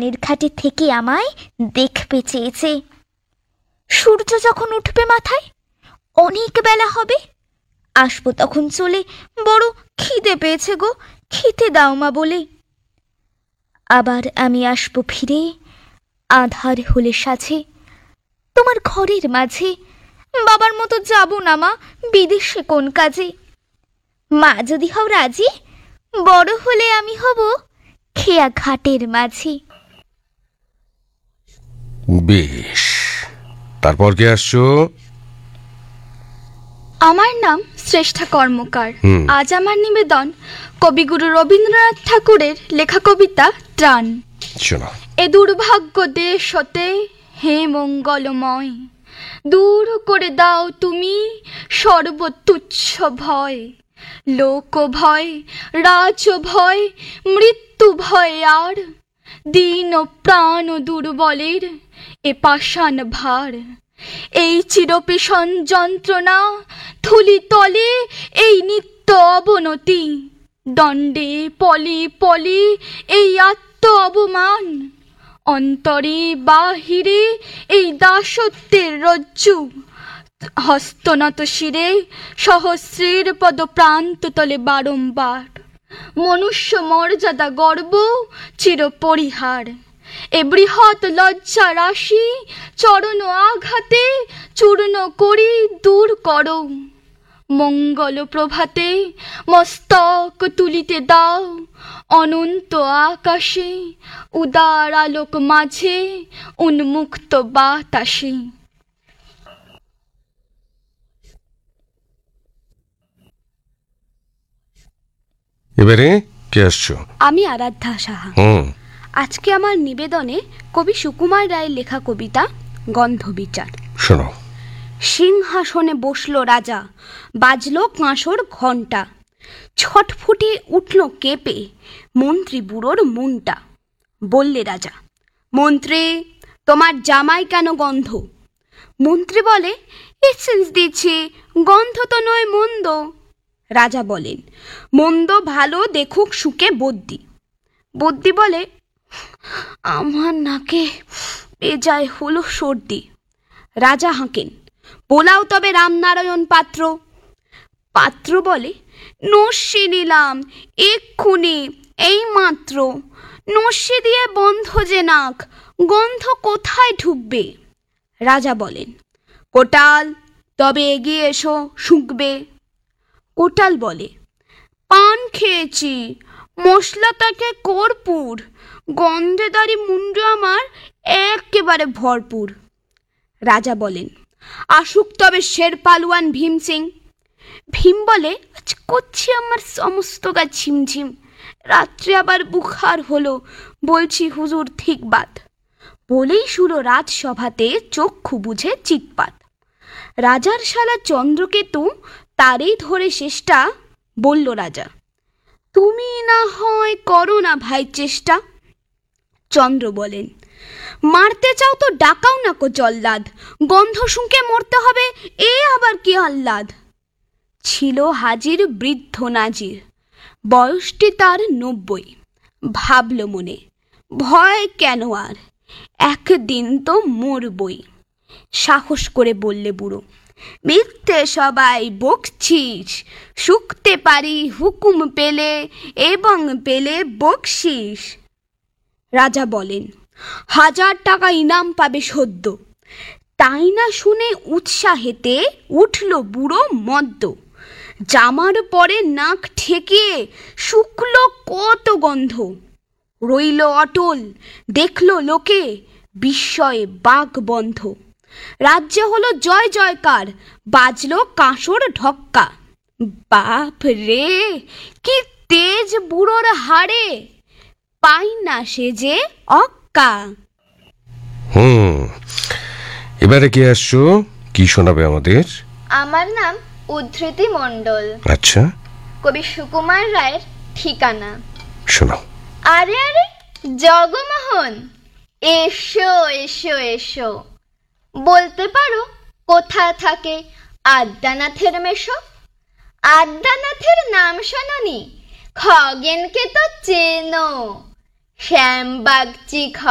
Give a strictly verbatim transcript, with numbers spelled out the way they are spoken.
পানের ঘাটে থেকে আমায় দেখতে চেয়েছে। সূর্য যখন উঠবে মাথায়, অনেক বেলা হবে, আসবো তখন চলে, বড় খিদে পেয়েছে গো, খেতে দাও মা বলে। আবার আমি আসবো ফিরে আধার হলে সাঝে, তোমার ঘরের মাঝে। বাবার মতো যাব না মা বিদেশে কোন কাজে। মা যদি হও রাজি, বড় হলে আমি হব খেয়া ঘাটের মাঝে। বেশ, তারপর কে আসছো? আমার নাম শ্রেষ্ঠা কর্মকার। আজ আমার নিবেদন কবিগুরু রবীন্দ্রনাথ ঠাকুরের লেখা কবিতা ত্রাণ। শোনো। এ দুর্ভাগ্য দেশ হতে হে মঙ্গলময়, দূর করে দাও তুমি সর্বতুচ্ছ ভয়। লোক ভয়, রাজ ভয়, মৃত্যু ভয়, আর দীন প্রাণ দুর্বলের এ পাষাণ ভার। এই চিরপেশন যন্ত্রণা, ধুলি তলে এই নিত্য অবনতি, দণ্ডে পলি পলি এই আত্ম অবমান, অন্তরে বাহিরে এই দাসত্বের রজ্জু, হস্তনত শিরে সহস্রের পদ প্রান্ত তলে বারংবার, মনুষ্য মর্যাদা গর্ব চির পরিহার। এ বৃহৎ লজ্জা রাশি চরণ আঘাতে চূর্ণ করি দূর করো। মঙ্গল প্রভাতে মস্তক তুলিতে দাও অনন্ত আকাশে, উদার আলোক মাঝে উন্মুক্ত বাতাসে। এবারে কে আসছো? আমি আরাধ্যা সাহা। হুম আজকে আমার নিবেদনে কবি সুকুমার রায়ের লেখা কবিতা গন্ধবিচার। শোনো। সিংহাসনে বসলো রাজা, বাজলো কাঁসর ঘণ্টা, ছটফুটে উঠল কেঁপে মন্ত্রী বুড়োর মনটা। বললে রাজা, মন্ত্রী তোমার জামাই কেন গন্ধ? মন্ত্রী বলে, এসেন্স দিচ্ছি, গন্ধ তো নয় মন্দ। রাজা বলেন, মন্দ ভালো দেখুক সুকে বদ্যি। বদ্যি বলে, আমার নাকে বেজায় হলো সর্দি। রাজা হাঁকেন, পোলাও তবে রামনারায়ণ পাত্র। পাত্র বলে, নস্যি নিলাম এক্ষুনি এই মাত্র, নস্যি দিয়ে বন্ধ যে নাক, গন্ধ কোথায় ঢুকবে? রাজা বলেন, কোটাল তবে এগিয়ে এসো শুঁকবে। কোটাল বলে, পান খেয়েছি, মশলা তাকে কর্পূর, গন্ধেদারি মুন্ডু আমার একেবারে ভরপুর। রাজা বলেন, আসুক তবে শের পালুয়ান ভীম সিং। ভীম বলে, আজ করছি আমার সমস্ত গা ঝিমঝিম, রাত্রে আবার বুখার হলো, বলছি হুজুর ঠিক বাত। বলেই শুলো রাজসভাতে চক্ষু বুঝে চিৎপাত। রাজার শালা চন্দ্রকেতু তারেই ধরে শেষটা। বলল রাজা, তুমি না হয় করো না ভাই চেষ্টা। চন্দ্র বলেন, মারতে চাও তো ডাকাও না কো জল্লাদ, গন্ধ শুঁকে মরতে হবে এ আবার কি আহ্লাদ। ছিল হাজির বৃদ্ধ নাজির, বয়সটি তার নব্বই। ভাবল মনে, ভয় কেন আর, একদিন তো মরবই। সাহস করে বললে বুড়ো, মিথ্যে সবাই বকছিস, শুকতে পারি হুকুম পেলে এবং পেলে বকশিস। রাজা বলেন, হাজার টাকা ইনাম পাবে সদ্য। তাই না শুনে উৎসাহেতে উঠল বুড়ো মদ্য। জামার পরে নাক ঠেকিয়ে শুকলো কত গন্ধ। রইল অটল, দেখল লোকে বিস্ময়ে বাঘ বন্ধ। রাজ্যে হলো জয় জয়কার, বাজলো কাঁসর ঢক্কা। বাপ রে, কি তেজ বুড়োর হাড়ে, পাই না সে যে অক্কা। হুম এবারে কে আসছো? কি শোনাবে আমাদের? আমার নাম উদ্ধৃতি মণ্ডল। আচ্ছা, কবি সুকুমার রায়ের ঠিকানা। শোনো। আরে আরে জগমোহন, এসো এসো এসো, বলতে পারো কোথা থাকে আদ্যানাথের মেশো? আদ্যানাথের নাম শোনোনি? খগেনকে তো চেনো, শ্যামবাগচি